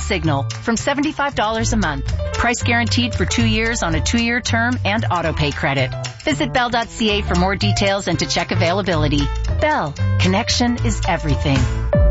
Signal from $75 a month. Price guaranteed for 2 years on a 2-year term and auto pay credit. Visit Bell.ca for more details and to check availability. Bell. Connection is everything.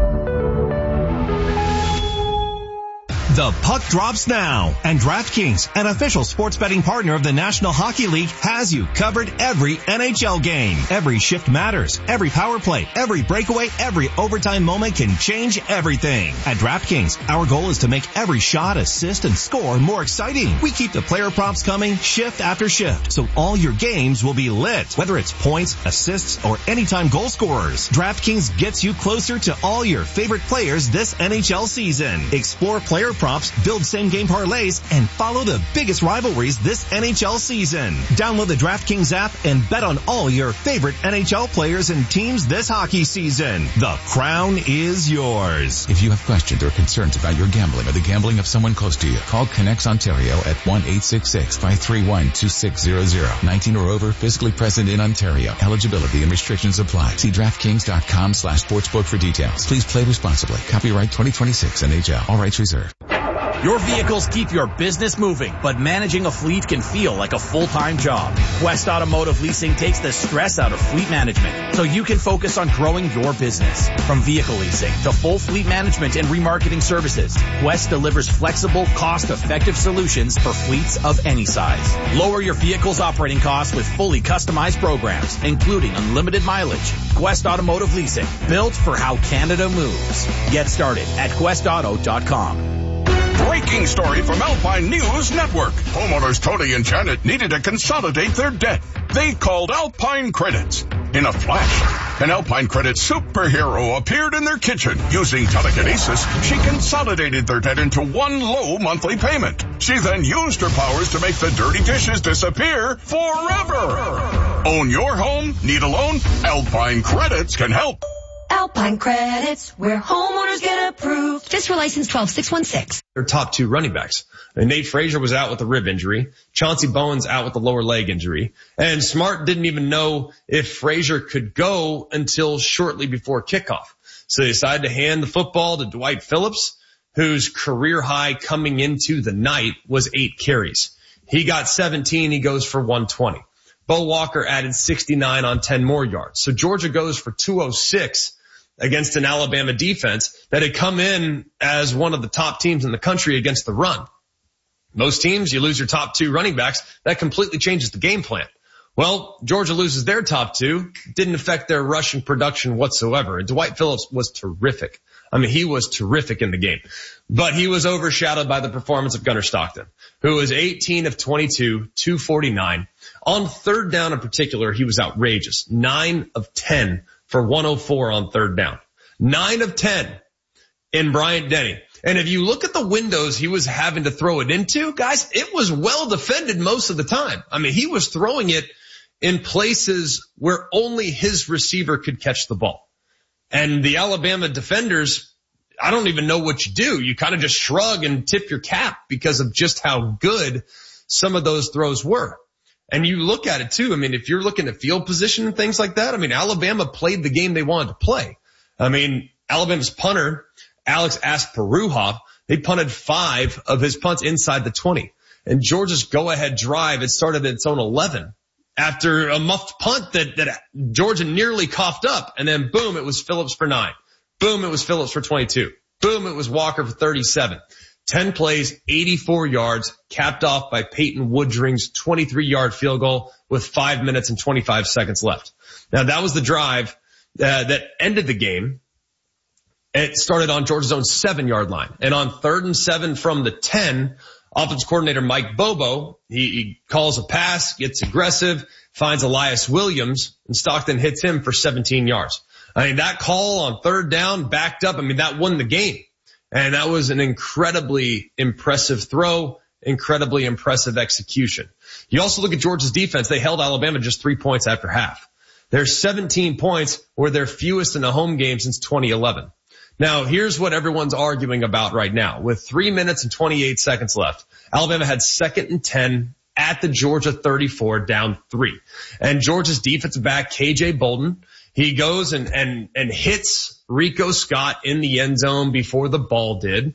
The puck drops now, and DraftKings, an official sports betting partner of the National Hockey League, has you covered every NHL game. Every shift matters. Every power play, every breakaway, every overtime moment can change everything. At DraftKings, our goal is to make every shot, assist, and score more exciting. We keep the player props coming shift after shift, so all your games will be lit. Whether it's points, assists, or anytime goal scorers, DraftKings gets you closer to all your favorite players this NHL season. Explore player props, build same-game parlays, and follow the biggest rivalries this NHL season. Download the DraftKings app and bet on all your favorite NHL players and teams this hockey season. The crown is yours. If you have questions or concerns about your gambling or the gambling of someone close to you, call Connects Ontario at 1-866-531-2600. 19 or over, physically present in Ontario. Eligibility and restrictions apply. See DraftKings.com/sportsbook for details. Please play responsibly. Copyright 2026 NHL. All rights reserved. Your vehicles keep your business moving, but managing a fleet can feel like a full-time job. Quest Automotive Leasing takes the stress out of fleet management so you can focus on growing your business. From vehicle leasing to full fleet management and remarketing services, Quest delivers flexible, cost-effective solutions for fleets of any size. Lower your vehicle's operating costs with fully customized programs, including unlimited mileage. Quest Automotive Leasing, built for how Canada moves. Get started at questauto.com. Breaking story from Alpine News Network. Homeowners Tony and Janet needed to consolidate their debt. They called Alpine Credits. In a flash, an Alpine Credits superhero appeared in their kitchen. Using telekinesis, she consolidated their debt into one low monthly payment. She then used her powers to make the dirty dishes disappear forever. Own your home? Need a loan? Alpine Credits can help. Alpine Credits, where homeowners get approved. Just for license 12616. Their top two running backs. And Nate Frazier was out with a rib injury. Chauncey Bowens out with a lower leg injury. And Smart didn't even know if Frazier could go until shortly before kickoff. So they decided to hand the football to Dwight Phillips, whose career high coming into the night was 8 carries. He got 17. He goes for 120. Bo Walker added 69 on 10 more yards. So Georgia goes for 206 against an Alabama defense that had come in as one of the top teams in the country against the run. Most teams, you lose your top 2 running backs, that completely changes the game plan. Well, Georgia loses their top 2, didn't affect their rushing production whatsoever. And Dwight Phillips was terrific. I mean, he was terrific in the game. But he was overshadowed by the performance of Gunnar Stockton, who was 18 of 22, 249. On third down in particular, he was outrageous. 9 of 10 for 104 on third down. 9 of 10 in Bryant Denny. And if you look at the windows he was having to throw it into, guys, it was well defended most of the time. I mean, he was throwing it in places where only his receiver could catch the ball. And the Alabama defenders, I don't even know what you do. You kind of just shrug and tip your cap because of just how good some of those throws were. And you look at it too. I mean, if you're looking at field position and things like that, I mean, Alabama played the game they wanted to play. I mean, Alabama's punter, Alex Asparuha, they punted 5 of his punts inside the 20. And Georgia's go-ahead drive, it started at its own 11 after a muffed punt that Georgia nearly coughed up. And then boom, it was Phillips for 9. Boom, it was Phillips for 22. Boom, it was Walker for 37. 10 plays, 84 yards, capped off by Peyton Woodring's 23-yard field goal with 5 minutes and 25 seconds left. Now, that was the drive that ended the game. It started on Georgia's own 7-yard line. And on 3rd and 7 from the 10, offense coordinator Mike Bobo, he calls a pass, gets aggressive, finds Elias Williams, and Stockton hits him for 17 yards. I mean, that call on 3rd down, backed up, I mean, that won the game. And that was an incredibly impressive throw, incredibly impressive execution. You also look at Georgia's defense. They held Alabama just 3 points after half. Their 17 points were their fewest in a home game since 2011. Now, here's what everyone's arguing about right now. With 3 minutes and 28 seconds left, Alabama had 2nd and 10 at the Georgia 34, down 3. And Georgia's defensive back, KJ Bolden, he goes and hits Rico Scott in the end zone before the ball did.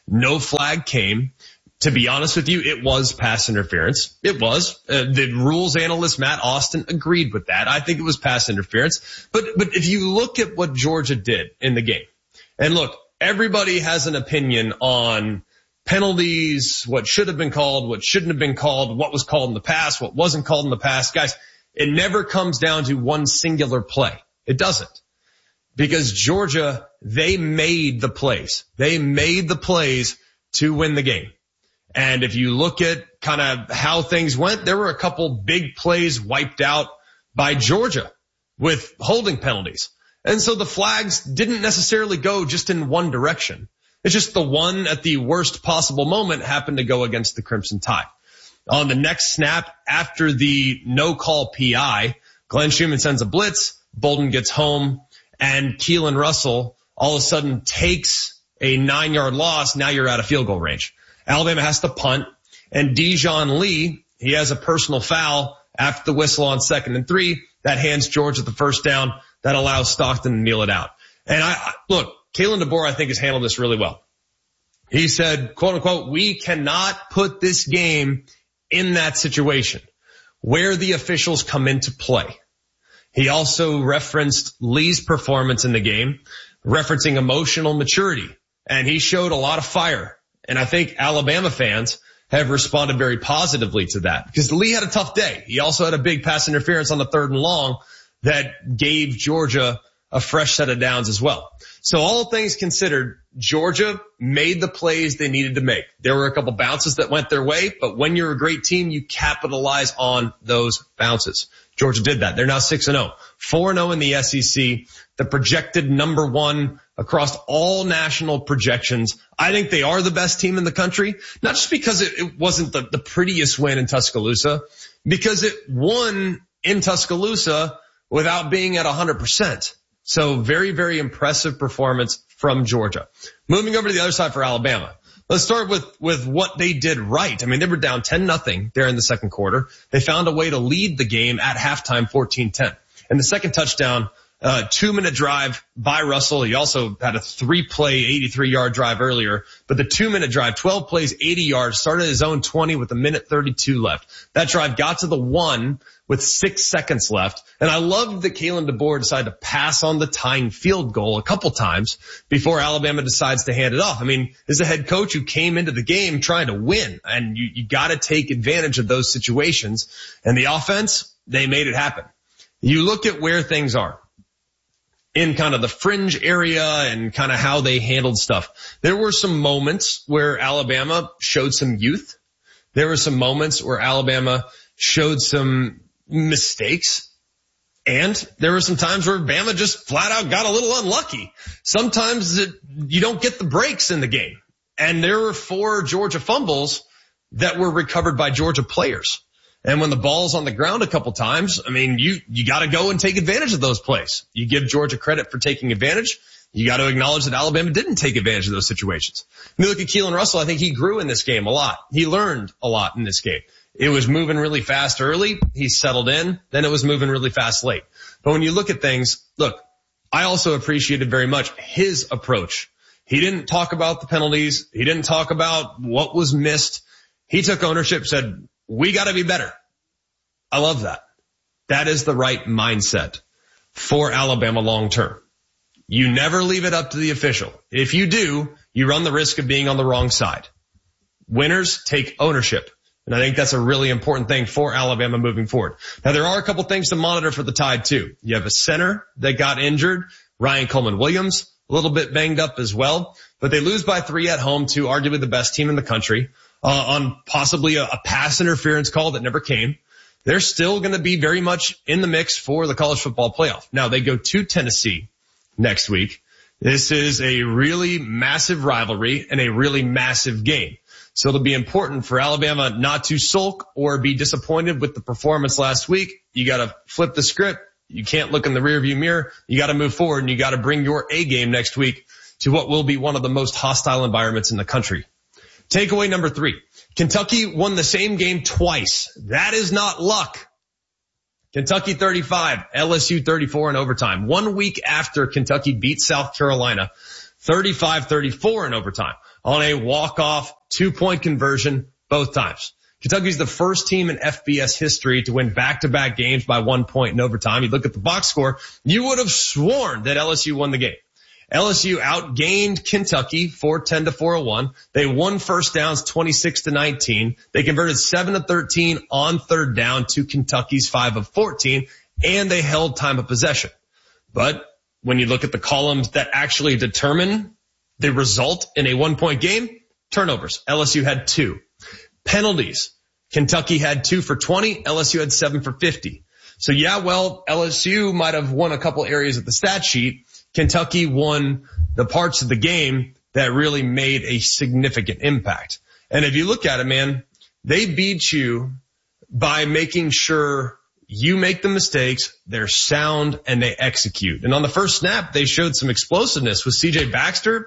No flag came. To be honest with you, it was pass interference. It was. The rules analyst, Matt Austin, agreed with that. I think it was pass interference. But if you look at what Georgia did in the game, and look, everybody has an opinion on penalties, what should have been called, what shouldn't have been called, what was called in the past, what wasn't called in the past. Guys, it never comes down to one singular play. It doesn't. Because Georgia, they made the plays. They made the plays to win the game. And if you look at kind of how things went, there were a couple big plays wiped out by Georgia with holding penalties. And so the flags didn't necessarily go just in one direction. It's just the one at the worst possible moment happened to go against the Crimson Tide. On the next snap after the no call PI, Glenn Schumann sends a blitz, Bolden gets home, and Keelan Russell all of a sudden takes a 9-yard loss. Now you're out of field goal range. Alabama has to punt, and Dijon Lee, he has a personal foul after the whistle on 2nd and 3 that hands Georgia the first down that allows Stockton to kneel it out. And look, Kalen DeBoer, I think, has handled this really well. He said, quote unquote, we cannot put this game in that situation where the officials come into play. He also referenced Lee's performance in the game, referencing emotional maturity, and he showed a lot of fire. And I think Alabama fans have responded very positively to that because Lee had a tough day. He also had a big pass interference on the 3rd and long that gave Georgia a fresh set of downs as well. So all things considered, Georgia made the plays they needed to make. There were a couple bounces that went their way, but when you're a great team, you capitalize on those bounces. Georgia did that. They're now 6-0, 4-0 in the SEC, the projected number 1 across all national projections. I think they are the best team in the country, not just because it wasn't the prettiest win in Tuscaloosa, because it won in Tuscaloosa without being at 100%. So very, very impressive performance from Georgia. Moving over to the other side for Alabama. Let's start with what they did right. I mean, they were down 10-0 there in the second quarter. They found a way to lead the game at halftime 14-10. And the second touchdown, 2-minute drive by Russell. He also had a 3-play, 83-yard drive earlier, but the 2-minute drive, 12 plays, 80 yards, started his own 20 with 1:32 left. That drive got to the 1 with 6 seconds left. And I love that Kalen DeBoer decided to pass on the tying field goal a couple times before Alabama decides to hand it off. I mean, as a head coach who came into the game trying to win, and you gotta take advantage of those situations. And the offense, they made it happen. You look at where things are in kind of the fringe area and kind of how they handled stuff. There were some moments where Alabama showed some youth. There were some moments where Alabama showed some mistakes. And there were some times where Bama just flat out got a little unlucky. Sometimes you don't get the breaks in the game. And there were 4 Georgia fumbles that were recovered by Georgia players. And when the ball's on the ground a couple times, I mean, you got to go and take advantage of those plays. You give Georgia credit for taking advantage. You got to acknowledge that Alabama didn't take advantage of those situations. When you look at Keelan Russell, I think he grew in this game a lot. He learned a lot in this game. It was moving really fast early. He settled in. Then it was moving really fast late. But when you look at things, look, I also appreciated very much his approach. He didn't talk about the penalties. He didn't talk about what was missed. He took ownership, said, we got to be better. I love that. That is the right mindset for Alabama long term. You never leave it up to the official. If you do, you run the risk of being on the wrong side. Winners take ownership. And I think that's a really important thing for Alabama moving forward. Now, there are a couple things to monitor for the Tide, too. You have a center that got injured, Ryan Coleman-Williams, a little bit banged up as well. But they lose by 3 at home to arguably the best team in the country on possibly a pass interference call that never came. They're still going to be very much in the mix for the college football playoff. Now, they go to Tennessee next week. This is a really massive rivalry and a really massive game. So it'll be important for Alabama not to sulk or be disappointed with the performance last week. You got to flip the script. You can't look in the rearview mirror. You got to move forward, and you got to bring your A game next week to what will be one of the most hostile environments in the country. Takeaway number 3. Kentucky won the same game twice. That is not luck. Kentucky 35, LSU 34 in overtime. 1 week after Kentucky beat South Carolina 35-34 in overtime. on a walk-off 2-point conversion both times. Kentucky's the first team in FBS history to win back-to-back games by 1 point in overtime. You look at the box score, you would have sworn that LSU won the game. LSU outgained Kentucky 410 to 401. They won first downs 26 to 19. They converted 7 of 13 on third down to Kentucky's 5 of 14, and they held time of possession. But when you look at the columns that actually determine the result in a 1-point game, turnovers. LSU had 2. Penalties. Kentucky had 2 for 20. LSU had 7 for 50. So yeah, well, LSU might have won a couple areas of the stat sheet. Kentucky won the parts of the game that really made a significant impact. And if you look at it, man, they beat you by making sure you make the mistakes, they're sound, and they execute. And on the first snap, they showed some explosiveness with C.J. Baxter,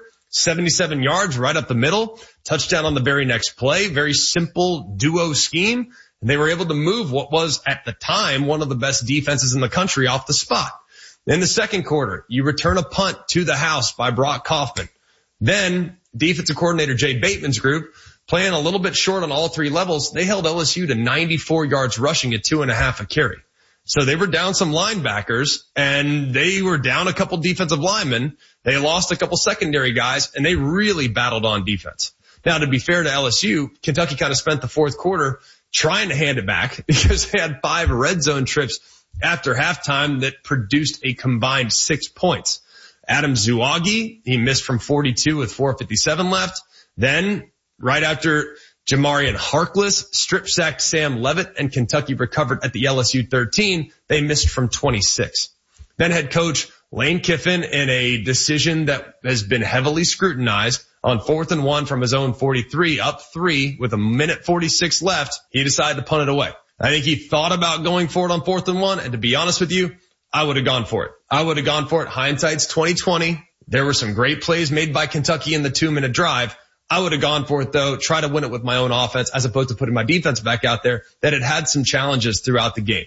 77 yards right up the middle, touchdown on the very next play, very simple duo scheme. And they were able to move what was at the time one of the best defenses in the country off the spot. In the second quarter, you return a punt to the house by Brock Kaufman. Then defensive coordinator Jay Bateman's group, playing a little bit short on all 3 levels, they held LSU to 94 yards rushing at 2.5 a carry. So they were down some linebackers and they were down a couple defensive linemen. They lost a couple secondary guys and they really battled on defense. Now, to be fair to LSU, Kentucky kind of spent the fourth quarter trying to hand it back because they had 5 red zone trips after halftime that produced a combined 6 points. Adam Zuagi, he missed from 42 with 4:57 left. Then right after Jamarian Harkless strip sacked Sam Levitt and Kentucky recovered at the LSU 13, they missed from 26. Then head coach Lane Kiffin, in a decision that has been heavily scrutinized, on 4th and 1 from his own 43, up 3 with 1:46 left, he decided to punt it away. I think he thought about going for it on 4th and 1, and to be honest with you, I would have gone for it. Hindsight's 20/20. There were some great plays made by Kentucky in the 2-minute drive. I would have gone for it though, try to win it with my own offense as opposed to putting my defense back out there that had some challenges throughout the game.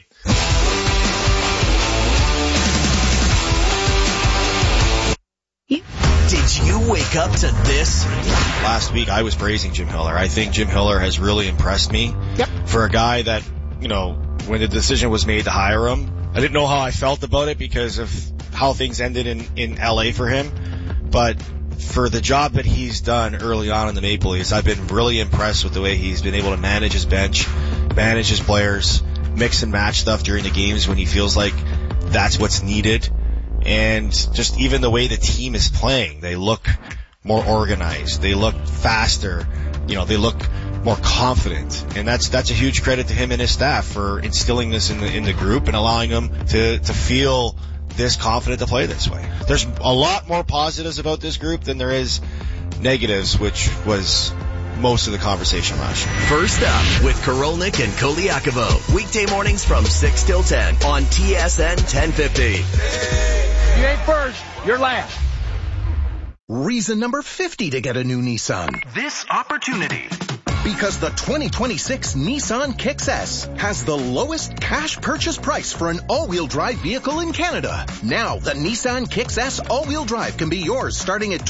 Did you wake up to this? Last week I was praising Jim Hiller. I think Jim Hiller has really impressed me. Yep. For a guy that, when the decision was made to hire him, I didn't know how I felt about it because of how things ended in LA for him. But for the job that he's done early on in the Maple Leafs, I've been really impressed with the way he's been able to manage his bench, manage his players, mix and match stuff during the games when he feels like that's what's needed. And just even the way the team is playing, they look more organized. They look faster. They look more confident. And that's a huge credit to him and his staff for instilling this in the group and allowing them to feel this confident to play this way. There's a lot more positives about this group than there is negatives, which was most of the conversation last year. First up with Korolnik and Koliakovo. Weekday mornings from 6 till 10 on TSN 1050. You ain't first, you're last. Reason number 50 to get a new Nissan. This opportunity. Because the 2026 Nissan Kicks S has the lowest cash purchase price for an all-wheel drive vehicle in Canada. Now, the Nissan Kicks S all-wheel drive can be yours starting at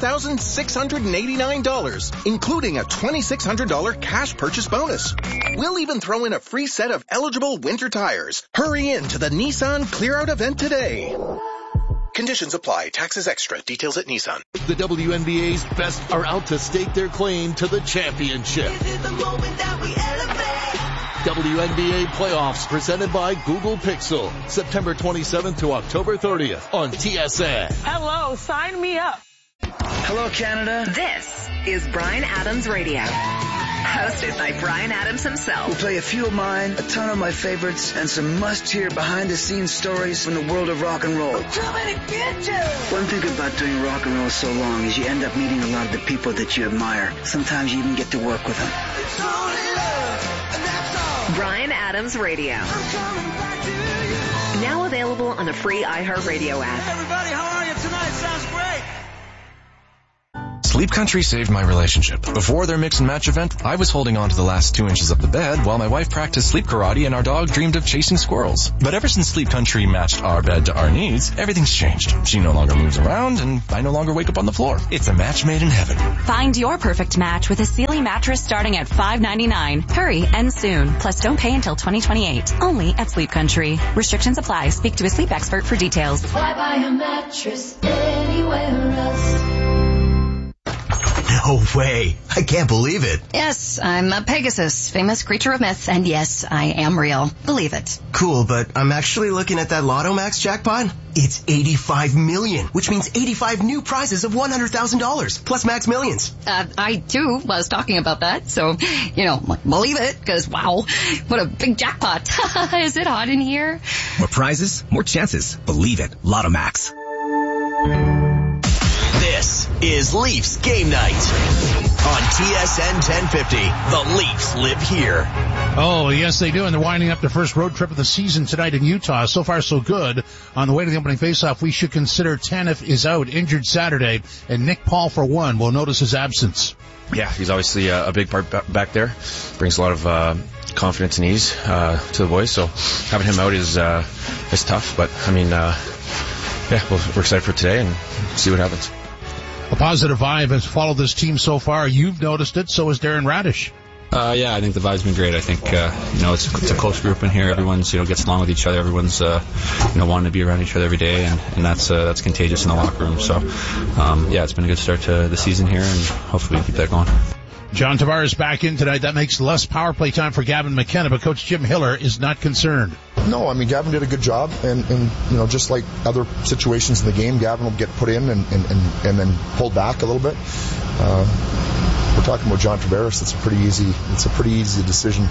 $29,689, including a $2,600 cash purchase bonus. We'll even throw in a free set of eligible winter tires. Hurry in to the Nissan Clear Out event today. Conditions apply. Taxes extra. Details at Nissan. The WNBA's best are out to stake their claim to the championship. This is the moment that we elevate. WNBA playoffs presented by Google Pixel. September 27th to October 30th on TSN. Hello, sign me up. Hello, Canada. This is Bryan Adams Radio. Hosted by Bryan Adams himself. We'll play a few of mine, a ton of my favorites, and some must-hear behind-the-scenes stories from the world of rock and roll. I'm coming to get you! One thing about doing rock and roll so long is you end up meeting a lot of the people that you admire. Sometimes you even get to work with them. It's only love, and that's all. Bryan Adams Radio. I'm coming back to you. Now available on the free iHeartRadio app. Hey everybody, how are you tonight? Sounds great. Sleep Country saved my relationship. Before their mix and match event, I was holding on to the last 2 inches of the bed while my wife practiced sleep karate and our dog dreamed of chasing squirrels. But ever since Sleep Country matched our bed to our needs, everything's changed. She no longer moves around and I no longer wake up on the floor. It's a match made in heaven. Find your perfect match with a Sealy mattress starting at $5.99. Hurry, end soon. Plus don't pay until 2028. Only at Sleep Country. Restrictions apply. Speak to a sleep expert for details. Why buy a mattress anywhere else? No way. I can't believe it. Yes, I'm a Pegasus, famous creature of myth, and yes, I am real. Believe it. Cool, but I'm actually looking at that Lotto Max jackpot. It's 85 million, which means 85 new prizes of $100,000, plus Max Millions. I too was talking about that, so, believe it, because wow, what a big jackpot. Is it hot in here? More prizes, more chances. Believe it. Lotto Max. This is Leafs Game Night on TSN 1050. The Leafs live here. Oh, yes, they do, and they're winding up their first road trip of the season tonight in Utah. So far, so good. On the way to the opening faceoff, we should consider Tanev is out, injured Saturday, and Nick Paul, for one, will notice his absence. Yeah, he's obviously a big part back there. Brings a lot of confidence and ease to the boys, so having him out is tough. But, we're excited for today and see what happens. A positive vibe has followed this team so far. You've noticed it, so has Darren Radish. Yeah, I think the vibe's been great. I think, it's a close group in here. Everyone's, gets along with each other. Everyone's, wanting to be around each other every day, and that's contagious in the locker room. So, it's been a good start to the season here, and hopefully we can keep that going. John Tavares back in tonight. That makes less power play time for Gavin McKenna, but Coach Jim Hiller is not concerned. No, Gavin did a good job, and just like other situations in the game, Gavin will get put in and then pulled back a little bit. We're talking about John Tavares. It's a pretty easy decision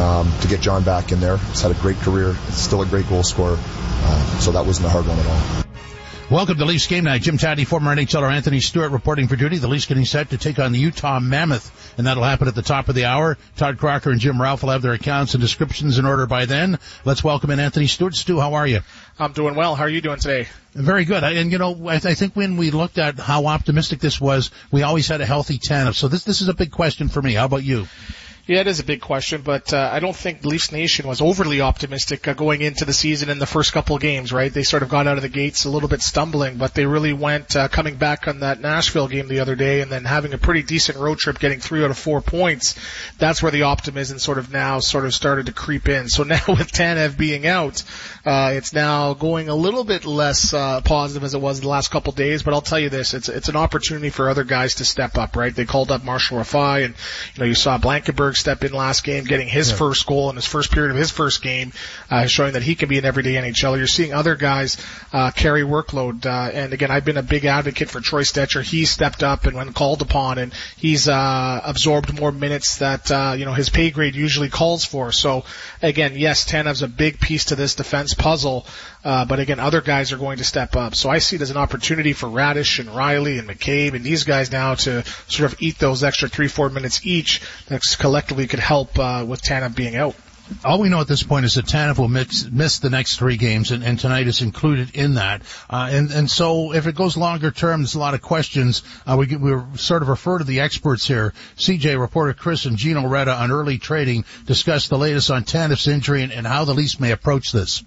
to get John back in there. He's had a great career. He's still a great goal scorer, so that wasn't a hard one at all. Welcome to Leafs Game Night. Jim Taddy, former NHLer Anthony Stewart reporting for duty. The Leafs getting set to take on the Utah Mammoth, and that'll happen at the top of the hour. Todd Crocker and Jim Ralph will have their accounts and descriptions in order by then. Let's welcome in Anthony Stewart. Stu, how are you? I'm doing well. How are you doing today? Very good. I think when we looked at how optimistic this was, we always had a healthy Tanev. So this is a big question for me. How about you? Yeah, it is a big question, but I don't think Leafs Nation was overly optimistic going into the season in the first couple of games, right? They sort of got out of the gates a little bit stumbling, but they really went coming back on that Nashville game the other day and then having a pretty decent road trip, getting 3 out of 4 points. That's where the optimism sort of started to creep in. So now with Tanev being out, it's now going a little bit less positive as it was the last couple of days, but I'll tell you this, it's an opportunity for other guys to step up, right? They called up Marshall Rafai, and you saw Blankenberg step in last game, getting his first goal in his first period of his first game, showing that he can be an everyday NHLer. You're seeing other guys carry workload, and again, I've been a big advocate for Troy Stecher. He stepped up and when called upon, and he's absorbed more minutes that his pay grade usually calls for. So again, yes, Tanev's a big piece to this defense puzzle, but again, other guys are going to step up. So I see it as an opportunity for Radish and Riley and McCabe and these guys now to sort of eat those extra 3-4 minutes each that collectively could help with Tanev being out. All we know at this point is that Tanev will miss the next 3 games, and tonight is included in that. And so if it goes longer term, there's a lot of questions. We sort of refer to the experts here. CJ reporter Chris and Gino Retta on early trading discussed the latest on Tanev's injury and how the Leafs may approach this.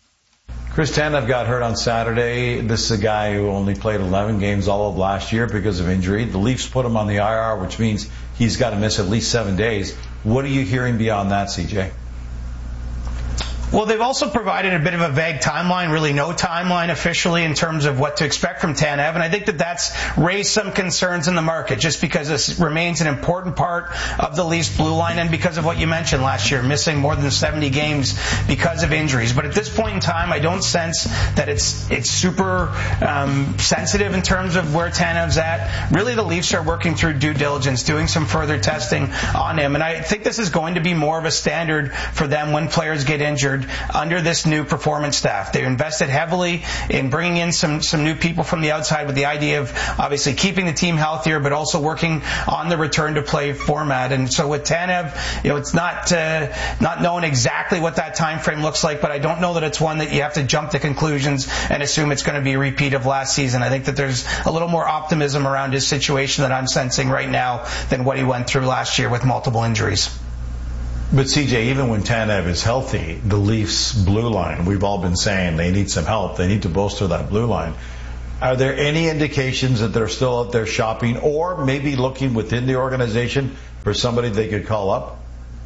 Chris Tanev got hurt on Saturday. This is a guy who only played 11 games all of last year because of injury. The Leafs put him on the IR, which means he's got to miss at least 7 days. What are you hearing beyond that, CJ? Well, they've also provided a bit of a vague timeline, really no timeline officially in terms of what to expect from Tanev, and I think that that's raised some concerns in the market just because this remains an important part of the Leafs blue line and because of what you mentioned last year, missing more than 70 games because of injuries. But at this point in time, I don't sense that it's super sensitive in terms of where Tanev's at. Really, the Leafs are working through due diligence, doing some further testing on him, and I think this is going to be more of a standard for them when players get injured. occurred under this new performance staff. They invested heavily in bringing in some new people from the outside with the idea of obviously keeping the team healthier, but also working on the return to play format. And so with Tanev, it's not knowing exactly what that time frame looks like, but I don't know that it's one that you have to jump to conclusions and assume it's going to be a repeat of last season. I think that there's a little more optimism around his situation that I'm sensing right now than what he went through last year with multiple injuries. But CJ, even when Tanev is healthy, the Leafs blue line, we've all been saying they need some help. They need to bolster that blue line. Are there any indications that they're still out there shopping or maybe looking within the organization for somebody they could call up?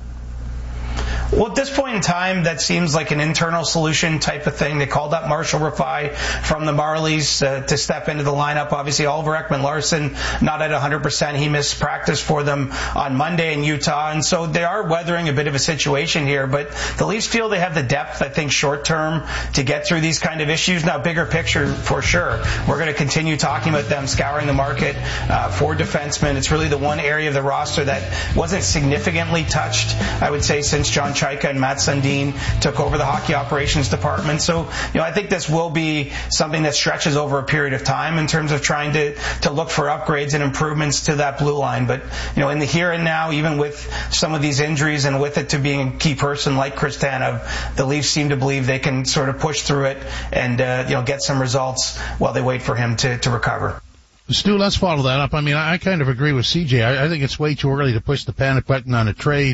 Well, at this point in time, that seems like an internal solution type of thing. They called up Marshall Rafai from the Marlies to step into the lineup. Obviously, Oliver Ekman-Larsson not at 100%. He missed practice for them on Monday in Utah. And so they are weathering a bit of a situation here. But the Leafs feel they have the depth, I think, short term to get through these kind of issues. Now, bigger picture, for sure. We're going to continue talking about them scouring the market for defensemen. It's really the one area of the roster that wasn't significantly touched, I would say, since John Chaika and Matt Sundin took over the hockey operations department. So, I think this will be something that stretches over a period of time in terms of trying to look for upgrades and improvements to that blue line. But, in the here and now, even with some of these injuries and with it to being a key person like Chris Tanev, the Leafs seem to believe they can sort of push through it and, get some results while they wait for him to recover. Stu, let's follow that up. I mean, I kind of agree with CJ. I think it's way too early to push the panic button on a trade.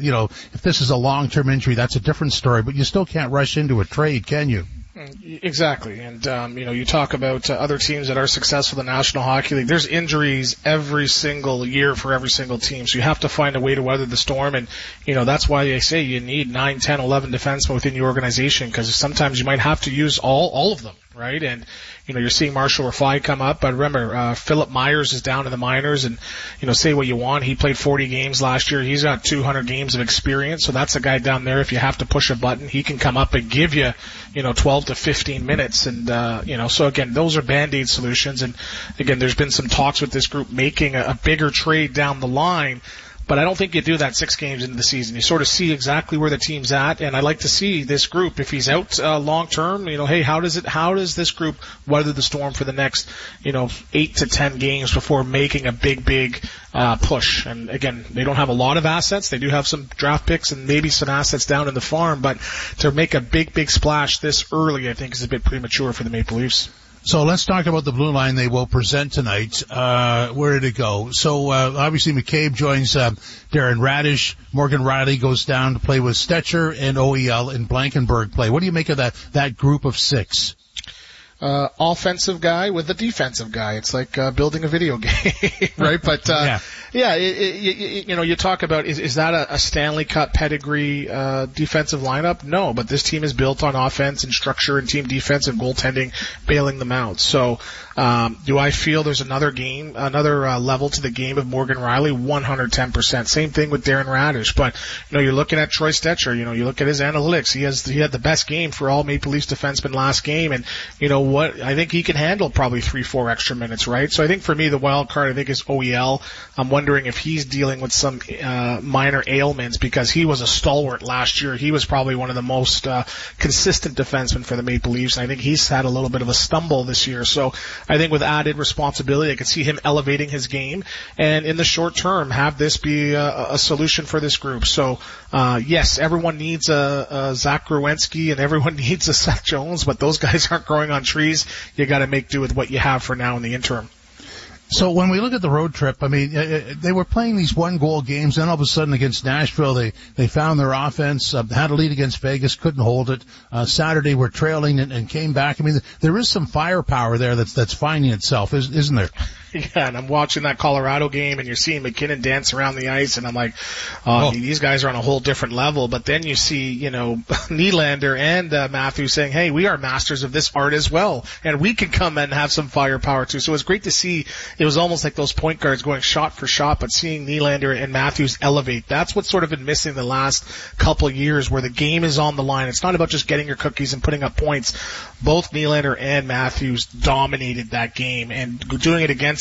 If this is a long-term injury, that's a different story, but you still can't rush into a trade, can you? Exactly. And, you talk about other teams that are successful in the National Hockey League. There's injuries every single year for every single team. So you have to find a way to weather the storm. And, that's why they say you need 9, 10, 11 defensemen within your organization, because sometimes you might have to use all of them, right? And, you're seeing Marshall Rafai come up, but remember, Philip Myers is down in the minors, and, say what you want. He played 40 games last year. He's got 200 games of experience, so that's a guy down there. If you have to push a button, he can come up and give you, 12 to 15 minutes. And, so again, those are Band-Aid solutions. And again, there's been some talks with this group making a bigger trade down the line. But I don't think you do that 6 games into the season. You sort of see exactly where the team's at, and I like to see this group, if he's out long term, hey, how does this group weather the storm for the next, 8 to 10 games before making a big push? And again, they don't have a lot of assets. They do have some draft picks and maybe some assets down in the farm, but to make a big splash this early, I think is a bit premature for the Maple Leafs. So let's talk about the blue line they will present tonight. Where did it go? So, obviously McCabe joins, Darren Radish. Morgan Riley goes down to play with Stetcher, and OEL and Blankenberg play. What do you make of that group of 6? Offensive guy with a defensive guy. It's like building a video game, right? But you talk about is that a Stanley Cup pedigree defensive lineup? No, but this team is built on offense and structure and team defense and goaltending, bailing them out. So do I feel there's another level to the game of Morgan Riley? 110%. Same thing with Darren Radish. But you're looking at Troy Stetcher. You look at his analytics. He had the best game for all Maple Leafs defensemen last game, and what, I think he can handle probably 3-4 extra minutes, right? So I think for me, the wild card, I think, is OEL. I'm wondering if he's dealing with some minor ailments, because he was a stalwart last year. He was probably one of the most consistent defensemen for the Maple Leafs, and I think he's had a little bit of a stumble this year. So I think with added responsibility, I could see him elevating his game, and in the short term, have this be a solution for this group. So yes, everyone needs a Zach Growinski, and everyone needs a Seth Jones, but those guys aren't growing on trees. You got to make do with what you have for now in the interim. So when we look at the road trip, I mean, they were playing these 1-goal games, then all of a sudden against Nashville, they found their offense, had a lead against Vegas, couldn't hold it. Saturday were trailing and came back. I mean, there is some firepower there that's finding itself, isn't there? Yeah, and I'm watching that Colorado game, and you're seeing McKinnon dance around the ice, and I'm like, these guys are on a whole different level. But then you see, Nylander and Matthews saying, hey, we are masters of this art as well, and we can come and have some firepower too. So it's great to see. It was almost like those point guards going shot for shot, but seeing Nylander and Matthews elevate. That's what's sort of been missing the last couple of years, where the game is on the line. It's not about just getting your cookies and putting up points. Both Nylander and Matthews dominated that game, and doing it against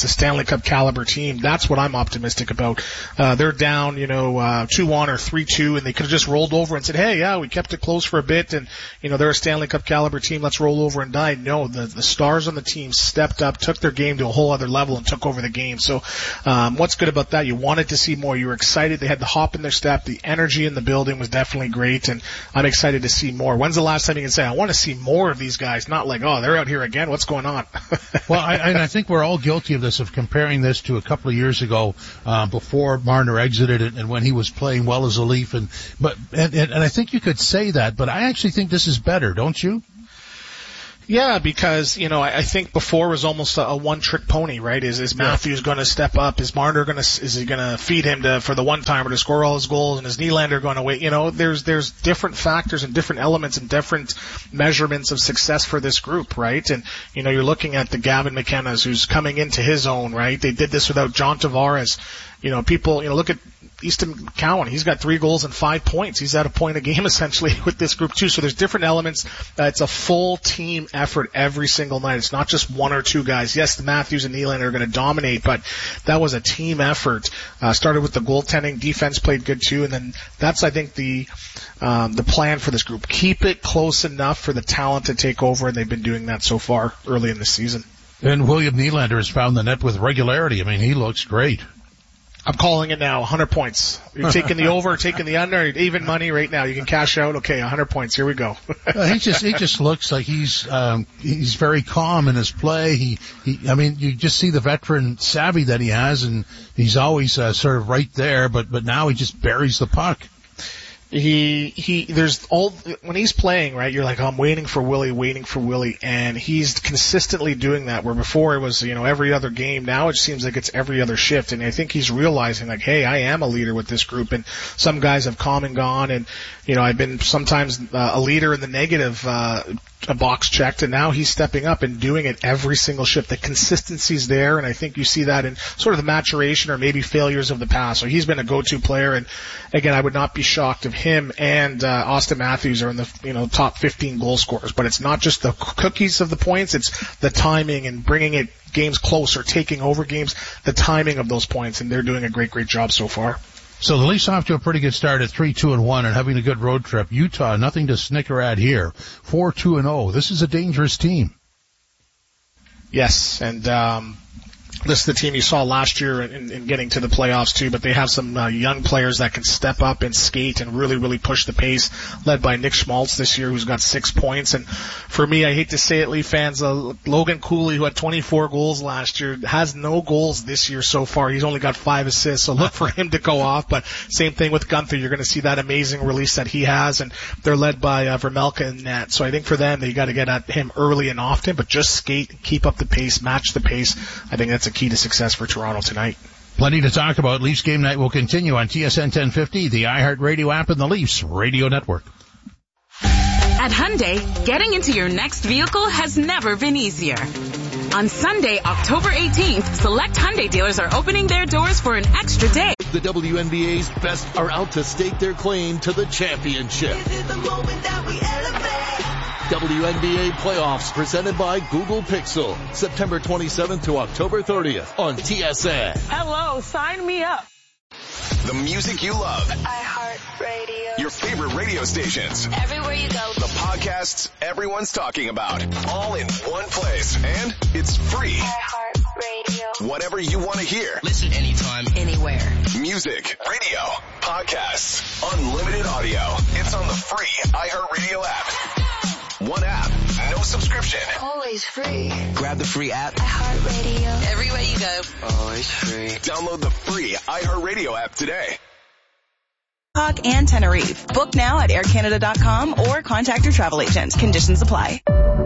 a Stanley Cup caliber team. That's what I'm optimistic about. They're down, 2-1 or 3-2, and they could have just rolled over and said, hey, yeah, we kept it close for a bit, and, they're a Stanley Cup caliber team. Let's roll over and die. No, the stars on the team stepped up, took their game to a whole other level, and took over the game. So, what's good about that? You wanted to see more. You were excited. They had the hop in their step. The energy in the building was definitely great, and I'm excited to see more. When's the last time you can say, I want to see more of these guys? Not like, oh, they're out here again. What's going on? Well, I think we're all guilty of this, of comparing this to a couple of years ago, before Marner exited and when he was playing well as a Leaf. And I think you could say that, but I actually think this is better, don't you? Yeah, because, I think before was almost a one-trick pony, right? Is Matthews going to step up? Is Marner is he going to feed him for the one-timer to score all his goals? And is Nylander going to wait? There's different factors and different elements and different measurements of success for this group, right? And, you're looking at the Gavin McKenna's who's coming into his own, right? They did this without John Tavares. People, look at Easton Cowan. He's got 3 goals and 5 points. He's at a point a game essentially with this group too. So there's different elements. It's a full team effort every single night. It's not just 1 or 2 guys. Yes, the Matthews and Nylander are going to dominate, but that was a team effort. Started with the goaltending. Defense played good too. And then that's, I think, the plan for this group. Keep it close enough for the talent to take over, and they've been doing that so far early in the season. And William Nylander has found the net with regularity. I mean, he looks great. I'm calling it now, 100 points. You're taking the over, taking the under, even money right now. You can cash out. Okay, 100 points. Here we go. He just looks like he's very calm in his play. You just see the veteran savvy that he has, and he's always sort of right there, but now he just buries the puck. There's all, when he's playing, right, you're like, oh, I'm waiting for Willie, and he's consistently doing that, where before it was, every other game. Now it seems like it's every other shift, and I think he's realizing, like, hey, I am a leader with this group, and some guys have come and gone, and, I've been sometimes a leader in the negative, a box checked, and now he's stepping up and doing it every single shift. The consistency's there, and I think you see that in sort of the maturation or maybe failures of the past. So he's been a go-to player, and again, I would not be shocked if him and Austin Matthews are in the top 15 goal scorers. But it's not just the cookies of the points; it's the timing and bringing it games closer, taking over games, the timing of those points, and they're doing a great job so far. So the Leafs off to a pretty good start at 3-2-1 and having a good road trip. Utah, nothing to snicker at here. 4-2-0. This is a dangerous team. Yes, and this is the team you saw last year in getting to the playoffs too, but they have some young players that can step up and skate and really push the pace, led by Nick Schmaltz this year, who's got 6 points. And for me, I hate to say it, Leaf fans, Logan Cooley, who had 24 goals last year, has no goals this year so far. He's only got 5 assists, so look for him to go off. But same thing with Gunther. You're going to see that amazing release that he has, and they're led by Vermelka in net. So I think for them, they got to get at him early and often, but just skate, keep up the pace, match the pace. I think that's a key to success for Toronto tonight. Plenty to talk about. Leafs game night will continue on TSN 1050, the iHeartRadio app, and the Leafs Radio Network. At Hyundai, getting into your next vehicle has never been easier. On Sunday, October 18th, select Hyundai dealers are opening their doors for an extra day. The WNBA's best are out to stake their claim to the championship. Is it the moment that we elevate? WNBA playoffs presented by Google Pixel. September 27th to October 30th on TSN. Hello, sign me up. The music you love. iHeartRadio. Your favorite radio stations. Everywhere you go. The podcasts everyone's talking about. All in one place. And it's free. iHeartRadio. Whatever you want to hear. Listen anytime, anywhere. Music, radio, podcasts, unlimited audio. It's on the free iHeartRadio app. One app, no subscription. Always free. grab the free app. iHeartRadio. Everywhere you go. Always free. Download the free iHeartRadio app today. Bangkok and Tenerife. Book now at aircanada.com or contact your travel agent. Conditions apply.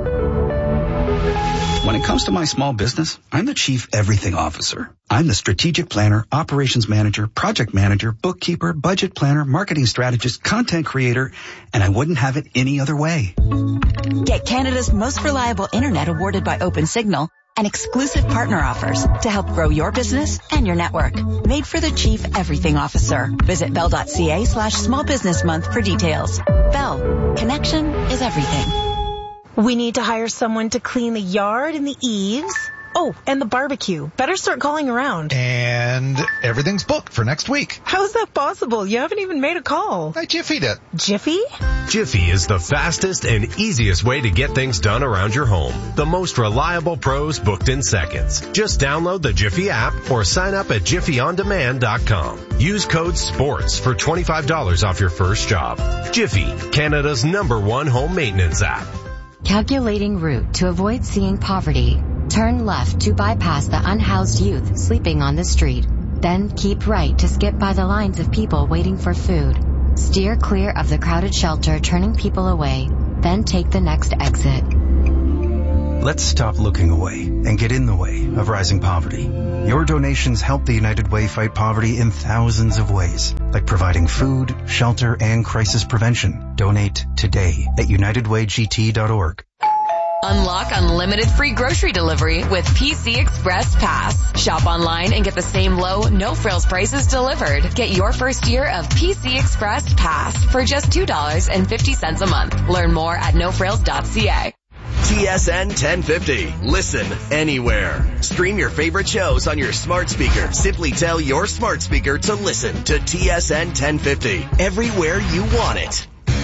When it comes to my small business, I'm the Chief Everything Officer. I'm the strategic planner, operations manager, project manager, bookkeeper, budget planner, marketing strategist, content creator, and I wouldn't have it any other way. Get Canada's most reliable internet awarded by OpenSignal and exclusive partner offers to help grow your business and your network. Made for the Chief Everything Officer. Visit bell.ca/small business month for details. Bell. Connection is everything. We need to hire someone to clean the yard and the eaves. Oh, and the barbecue. Better start calling around. And everything's booked for next week. How's that possible? You haven't even made a call. I Jiffy'd it. Jiffy? Jiffy is the fastest and easiest way to get things done around your home. The most reliable pros booked in seconds. Just download the Jiffy app or sign up at jiffyondemand.com. Use code SPORTS for $25 off your first job. Jiffy, Canada's #1 home maintenance app. Calculating route to avoid seeing poverty. Turn left to bypass the unhoused youth sleeping on the street. Then keep right to skip by the lines of people waiting for food. Steer clear of the crowded shelter turning people away. Then take the next exit. Let's stop looking away and get in the way of rising poverty. Your donations help the United Way fight poverty in thousands of ways, like providing food, shelter, and crisis prevention. Donate today at unitedwaygt.org. Unlock unlimited free grocery delivery with PC Express Pass. Shop online and get the same low, no-frills prices delivered. Get your first year of PC Express Pass for just $2.50 a month. Learn more at nofrills.ca. TSN 1050. Listen anywhere. Stream your favorite shows on your smart speaker. Simply tell your smart speaker to listen to TSN 1050 everywhere you want it.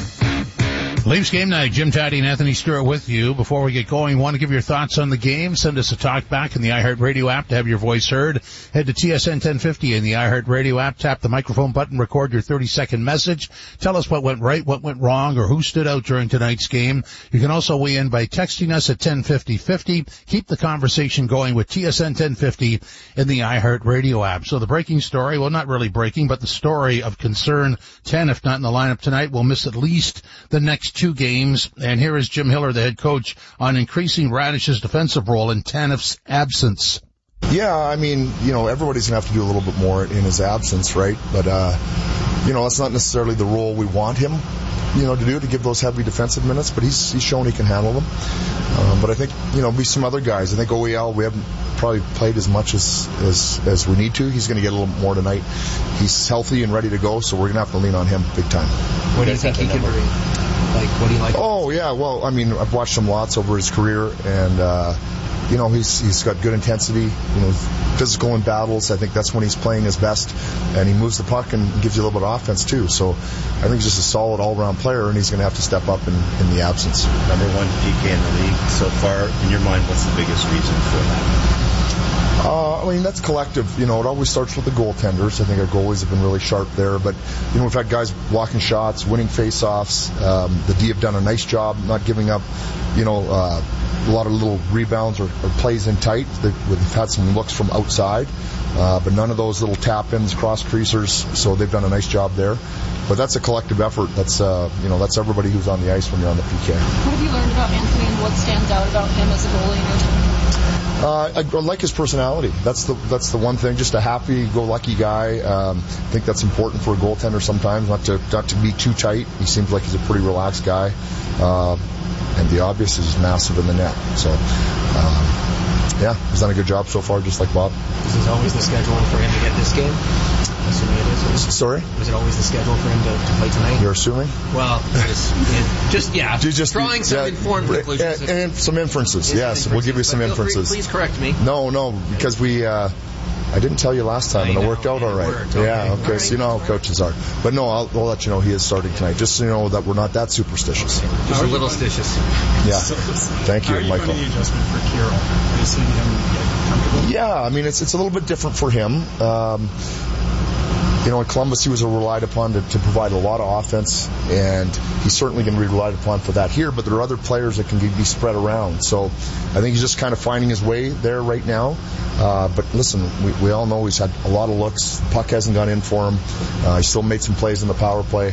Leafs game night. Jim Taddy and Anthony Stewart with you. Before we get going, want to give your thoughts on the game? Send us a talk back in the iHeartRadio app to have your voice heard. Head to TSN 1050 in the iHeartRadio app. Tap the microphone button. Record your 30-second message. Tell us what went right, what went wrong, or who stood out during tonight's game. You can also weigh in by texting us at 105050. Keep the conversation going with TSN 1050 in the iHeartRadio app. So the breaking story, well, not really breaking, but the story of concern. 10, if not in the lineup tonight, will miss at least the next 2 games. And here is Jim Hiller, the head coach, on increasing Radish's defensive role in Tanev's absence. Yeah, I mean, everybody's going to have to do a little bit more in his absence, right? But, that's not necessarily the role we want him, to give those heavy defensive minutes, but he's shown he can handle them. But I think, be some other guys. I think OEL, we haven't probably played as much as we need to. He's going to get a little more tonight. He's healthy and ready to go, so we're going to have to lean on him big time. What do you think he can bring? What do you like? Oh, yeah, well, I mean, I've watched him lots over his career, and, he's got good intensity, physical in battles. I think that's when he's playing his best, and he moves the puck and gives you a little bit of offense, too. So I think he's just a solid all-around player, and he's going to have to step up in the absence. Number 1 PK in the league so far. In your mind, what's the biggest reason for that? That's collective. It always starts with the goaltenders. I think our goalies have been really sharp there. But, we've had guys blocking shots, winning face-offs. The D have done a nice job not giving up, a lot of little rebounds or plays in tight. They've had some looks from outside, but none of those little tap-ins, cross-creasers. So they've done a nice job there. But that's a collective effort. That's that's everybody who's on the ice when you're on the PK. What have you learned about Anthony and what stands out about him as a goalie in your team? I like his personality. That's the one thing. Just a happy-go-lucky guy. I think that's important for a goaltender sometimes, not to be too tight. He seems like he's a pretty relaxed guy. And the obvious is massive in the net. So, he's done a good job so far, just like Bob. This is always the schedule for him to get this game? Assuming it is. Sorry? Was it always the schedule for him to play tonight? You're assuming? Well, just drawing some informed conclusions. And some inferences, yes. We'll give you some inferences. Please correct me. No, because I didn't tell you last time, and it worked out all right. Yeah, okay, so you know how coaches are. But no, I'll let you know he is starting tonight, just so you know that we're not that superstitious. Just a little stitious. Yeah. Thank you, Michael. How are you finding the adjustment for Kirill? Are you seeing him get comfortable? Yeah, it's a little bit different for him. In Columbus, he was relied upon to provide a lot of offense, and he's certainly going to be relied upon for that here, but there are other players that can be spread around. So I think he's just kind of finding his way there right now. But listen, we all know he's had a lot of looks. The puck hasn't gone in for him. He still made some plays in the power play.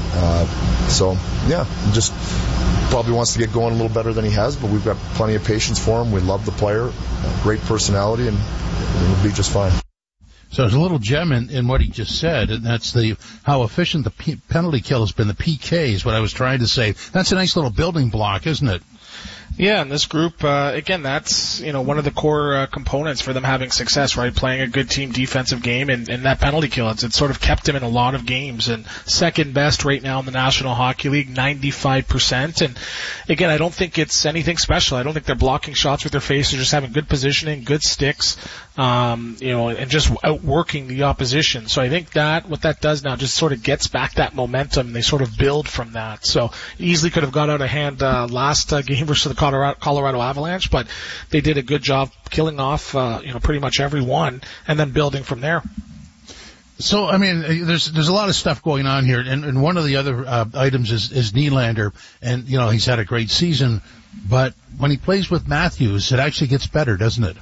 Just probably wants to get going a little better than he has, but we've got plenty of patience for him. We love the player, great personality, and he'll be just fine. So there's a little gem in what he just said, and that's how efficient the penalty kill has been. The PK is what I was trying to say. That's a nice little building block, isn't it? Yeah, and this group, again, that's, one of the core components for them having success, right? Playing a good team defensive game and that penalty kill. It's sort of kept them in a lot of games, and second best right now in the National Hockey League, 95%. And again, I don't think it's anything special. I don't think they're blocking shots with their face. They're just having good positioning, good sticks, and just outworking the opposition. So I think what that does now just sort of gets back that momentum, and they sort of build from that. So easily could have got out of hand last game versus the Colorado Avalanche, but they did a good job killing off, pretty much every one, and then building from there. So, I mean, there's a lot of stuff going on here, and one of the other items is Nylander, and he's had a great season, but when he plays with Matthews, it actually gets better, doesn't it?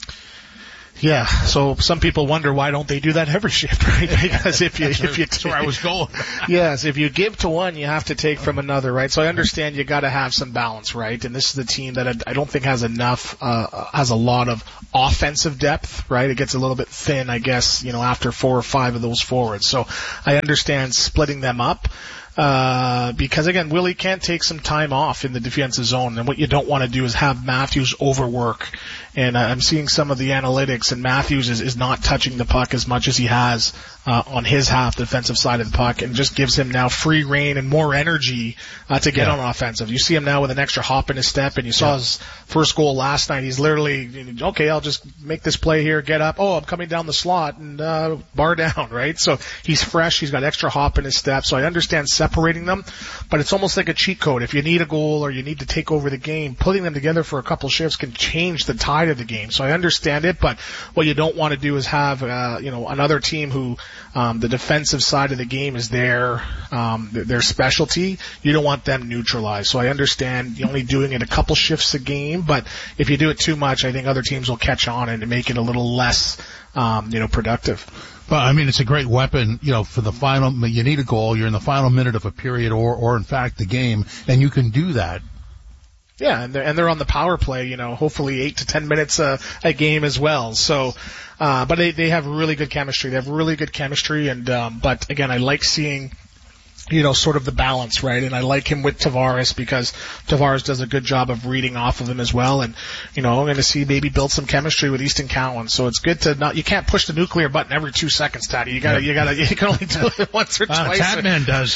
Yeah, so some people wonder why don't they do that every shift, right? Because if you that's where I was going. Yes, if you give to one, you have to take from another, right? So I understand you got to have some balance, right? And this is a team that I don't think has a lot of offensive depth, right? It gets a little bit thin, I guess, after 4 or 5 of those forwards. So I understand splitting them up. Because again, Willie can take some time off in the defensive zone, and what you don't want to do is have Matthews overwork. And I'm seeing some of the analytics, and Matthews is not touching the puck as much as he has on his half, the defensive side of the puck, and just gives him now free reign and more energy to get on offensive. You see him now with an extra hop in his step, and you saw his first goal last night. He's literally, okay, I'll just make this play here, get up. Oh, I'm coming down the slot, and bar down, right? So he's fresh. He's got extra hop in his step. So I understand separating them, but it's almost like a cheat code. If you need a goal or you need to take over the game, putting them together for a couple shifts can change the tide of the game. So I understand it, but what you don't want to do is have, another team who, the defensive side of the game is their specialty. You don't want them neutralized. So I understand you only doing it a couple shifts a game, but if you do it too much, I think other teams will catch on and make it a little less, productive. Well, I mean, it's a great weapon, for the final, you need a goal, you're in the final minute of a period or in fact the game, and you can do that. Yeah, and they're on the power play, hopefully 8 to 10 minutes a game as well. So, but they have really good chemistry. They have really good chemistry, and but again, I like seeing sort of the balance, right? And I like him with Tavares because Tavares does a good job of reading off of him as well. And, I'm going to see maybe build some chemistry with Easton Cowan. So it's good to you can't push the nuclear button every 2 seconds, Taddy. You can only do it once or twice. Tatman does.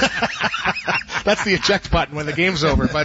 That's the eject button when the game's over. But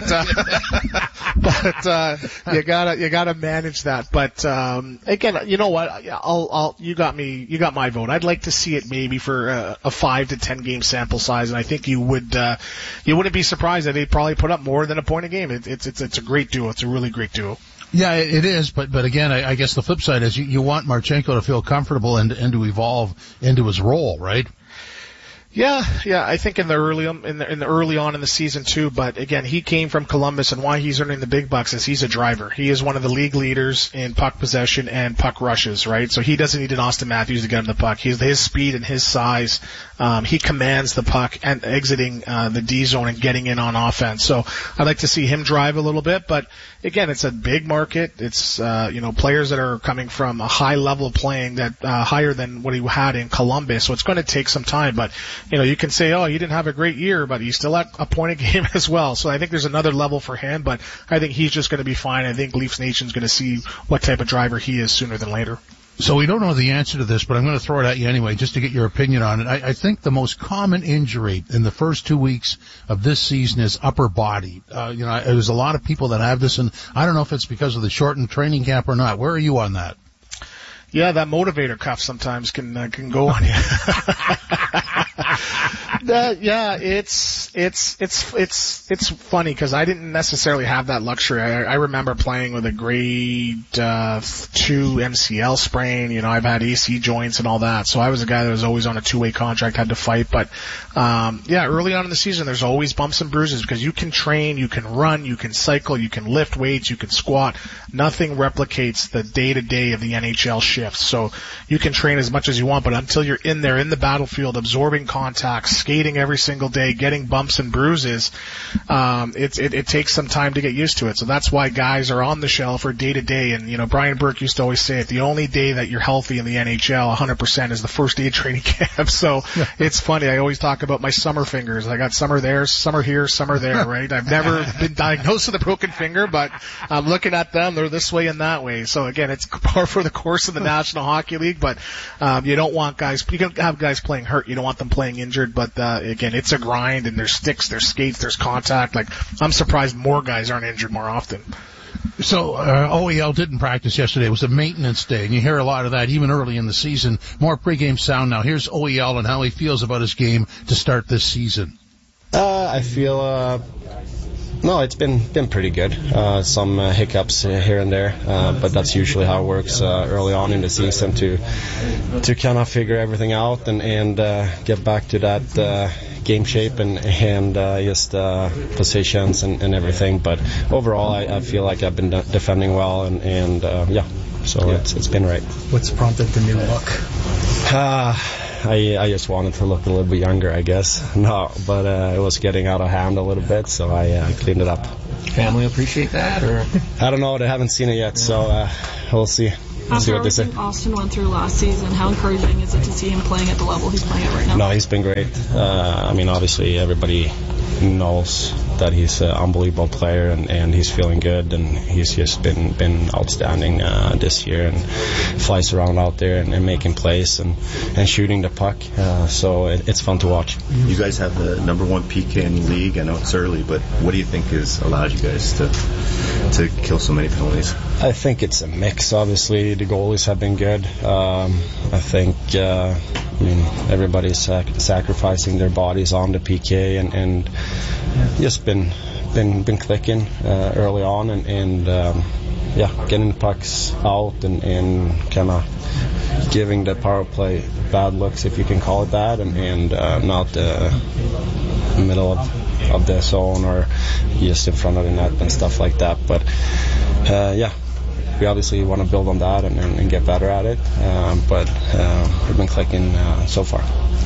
you gotta manage that. But, again, you know what? You got my vote. I'd like to see it maybe for a 5 to 10 game sample size. And I think you wouldn't be surprised that they probably put up more than a point a game. It's a great duo. It's a really great duo. Yeah, it is, but again, I guess the flip side is you want Marchenko to feel comfortable and to evolve into his role, right? Yeah, I think in the early on in the season too, but again, he came from Columbus, and why he's earning the big bucks is he's a driver. He is one of the league leaders in puck possession and puck rushes, right? So he doesn't need an Austin Matthews to get him the puck. His speed and his size, he commands the puck and exiting the D zone and getting in on offense. So I'd like to see him drive a little bit, but again, it's a big market. It's players that are coming from a high level of playing that higher than what he had in Columbus. So it's going to take some time, but you can say, oh, he didn't have a great year, but he's still at a point a game as well. So I think there's another level for him, but I think he's just going to be fine. I think Leafs Nation's going to see what type of driver he is sooner than later. So we don't know the answer to this, but I'm going to throw it at you anyway, just to get your opinion on it. I think the most common injury in the first 2 weeks of this season is upper body. There's a lot of people that have this, and I don't know if it's because of the shortened training camp or not. Where are you on that? Yeah, that motivator cuff sometimes can go on you. It's funny because I didn't necessarily have that luxury. I remember playing with a grade 2 MCL sprain. I've had AC joints and all that, so I was a guy that was always on a 2-way contract, had to fight. But early on in the season, there's always bumps and bruises because you can train, you can run, you can cycle, you can lift weights, you can squat. Nothing replicates the day-to-day of the NHL shifts. So you can train as much as you want, but until you're in there in the battlefield, absorbing contacts, skating every single day, getting bumped bumps and bruises, it takes some time to get used to it. So that's why guys are on the shelf or day to day. And, Brian Burke used to always say it, the only day that you're healthy in the NHL 100% is the first day of training camp. So it's funny. I always talk about my summer fingers. I got summer there, summer here, summer there, right? I've never been diagnosed with a broken finger, but I'm looking at them. They're this way and that way. So again, it's par for the course of the National Hockey League, but you don't want guys, you can have guys playing hurt. You don't want them playing injured, but again, it's a grind, and there's sticks, there's skates, there's contact. Like, I'm surprised more guys aren't injured more often. So OEL didn't practice yesterday. It was a maintenance day, and you hear a lot of that even early in the season. More pregame sound now. Here's OEL and how he feels about his game to start this season. I feel no, it's been pretty good. Some hiccups here and there, but that's usually how it works early on in the season to kind of figure everything out and get back to that game shape and just positions and everything. But overall, I feel like I've been defending well and so it's been right. What's prompted the new look? I just wanted to look a little bit younger, I guess. No, but it was getting out of hand a little bit, so I cleaned it up. Family appreciate that, or? I don't know. They haven't seen it yet, so we'll see. After what they say. everything Austin went through last season, how encouraging is it to see him playing at the level he's playing at right now? No, he's been great. Obviously everybody knows that he's an unbelievable player, and he's feeling good, and he's just been outstanding this year, and flies around out there and making plays and shooting the puck. So it's fun to watch. You guys have the number one PK in the league. I know it's early, but what do you think has allowed you guys to kill so many penalties? I think it's a mix. Obviously, the goalies have been good. I think everybody's sacrificing their bodies on the PK and just been clicking early on and getting the pucks out and kind of giving the power play bad looks, if you can call it that, and not the middle of the zone or just in front of the net and stuff like that. But we obviously want to build on that and get better at it, but we've been clicking so far.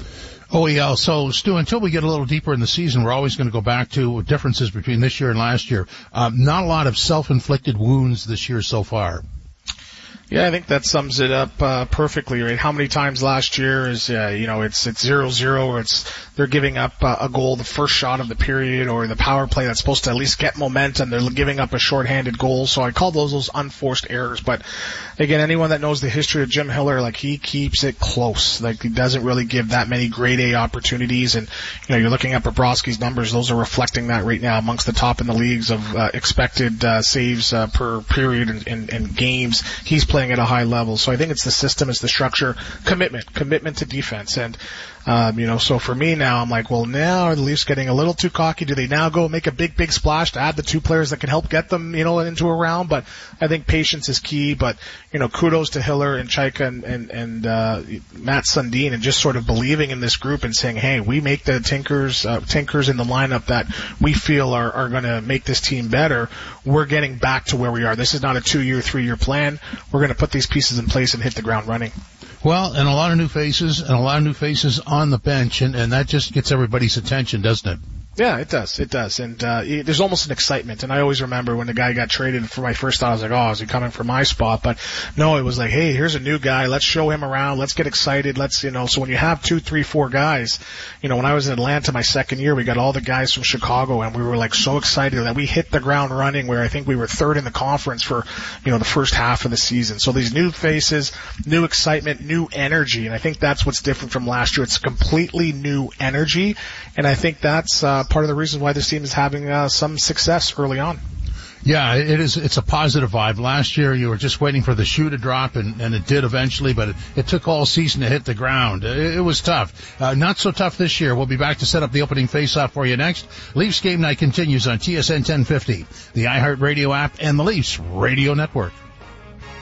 OEL. So, Stu, until we get a little deeper in the season, we're always going to go back to differences between this year and last year. Not a lot of self-inflicted wounds this year so far. Yeah, I think that sums it up perfectly, right? How many times last year is it's 0-0, or they're giving up a goal the first shot of the period, or the power play that's supposed to at least get momentum, they're giving up a shorthanded goal. So I call those unforced errors. But again, anyone that knows the history of Jim Hiller, like, he keeps it close. Like, he doesn't really give that many grade A opportunities. And you're looking at Bobrovsky's numbers; those are reflecting that right now, amongst the top in the leagues of expected saves per period and games. He's playing at a high level. So I think it's the system, it's the structure, commitment to defense. And, so for me now, I'm like, well, now are the Leafs getting a little too cocky? Do they now go make a big splash to add the two players that can help get them, into a round? But I think patience is key. But, kudos to Hiller and Chaika and Matt Sundin, and just sort of believing in this group and saying, hey, we make the tinkers in the lineup that we feel are going to make this team better. We're getting back to where we are. This is not a 2-year, 3-year plan. We're going to put these pieces in place and hit the ground running. Well, and a lot of new faces on the bench, and that just gets everybody's attention, doesn't it? Yeah, it does. And there's almost an excitement. And I always remember when the guy got traded, for my first thought, I was like, oh, is he coming for my spot? But no, it was like, hey, here's a new guy. Let's show him around. Let's get excited. So when you have 2, 3, 4 guys, when I was in Atlanta my second year, we got all the guys from Chicago, and we were like so excited that we hit the ground running, where I think we were third in the conference for, the first half of the season. So these new faces, new excitement, new energy. And I think that's what's different from last year. It's completely new energy. And I think that's part of the reason why this team is having some success early on. Yeah, it is. It's a positive vibe. Last year, you were just waiting for the shoe to drop, and it did eventually, but it took all season to hit the ground. It was tough. Not so tough this year. We'll be back to set up the opening face-off for you next. Leafs Game Night continues on TSN 1050, the iHeartRadio app, and the Leafs Radio Network.